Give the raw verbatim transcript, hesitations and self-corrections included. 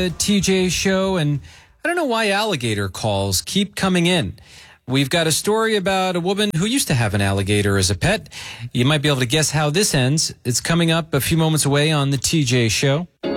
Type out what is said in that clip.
The T J Show, and I don't know why alligator calls keep coming in. We've got a story about a woman who used to have an alligator as a pet. You might be able to guess how this ends. It's coming up a few moments away on the T J Show.